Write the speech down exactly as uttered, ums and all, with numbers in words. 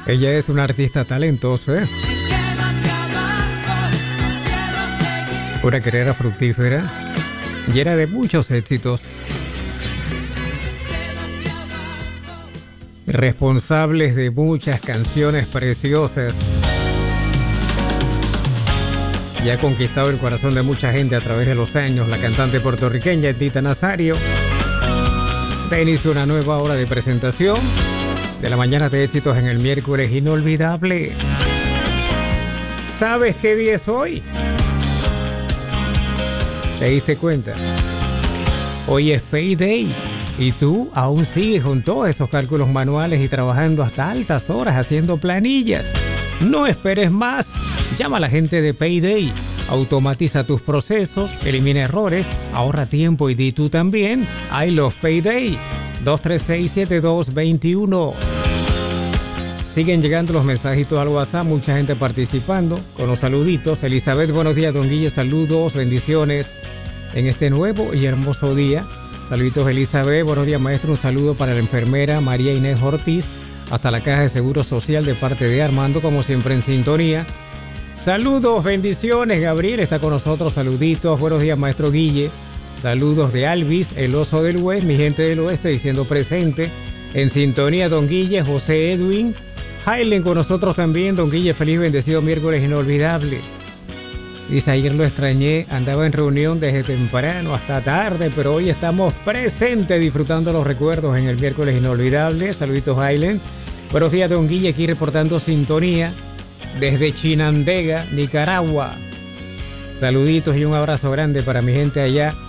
Ella es una artista talentosa, ¿eh? Una carrera fructífera, llena de muchos éxitos. Responsables de muchas canciones preciosas. Y ha conquistado el corazón de mucha gente a través de los años. La cantante puertorriqueña Ednita Nazario da inicio a una nueva hora de presentación de la mañana de éxitos en el miércoles inolvidable. ¿Sabes qué día es hoy? ¿Te diste cuenta? Hoy es Payday y tú aún sigues con todos esos cálculos manuales y trabajando hasta altas horas haciendo planillas. No esperes más. Llama a la gente de Payday. Automatiza tus procesos, elimina errores, ahorra tiempo y di tú también. I love Payday. dos tres seis, siete dos dos uno. Siguen llegando los mensajitos al WhatsApp, mucha gente participando con los saluditos. Elizabeth, buenos días, don Guille, saludos, bendiciones en este nuevo y hermoso día. Saluditos, Elizabeth, buenos días, maestro, un saludo para la enfermera María Inés Ortiz, hasta la Caja de Seguro Social de parte de Armando, como siempre en sintonía. Saludos, bendiciones, Gabriel está con nosotros, saluditos, buenos días, maestro Guille. Saludos de Alvis, el oso del Oeste, mi gente del Oeste, diciendo presente. En sintonía, don Guille, José Edwin. Hailen con nosotros también, don Guille, feliz bendecido miércoles inolvidable. Dice, ayer lo extrañé, andaba en reunión desde temprano hasta tarde, pero hoy estamos presentes disfrutando los recuerdos en el miércoles inolvidable. Saluditos, Hailen. Buenos días, don Guille, aquí reportando sintonía desde Chinandega, Nicaragua. Saluditos y un abrazo grande para mi gente allá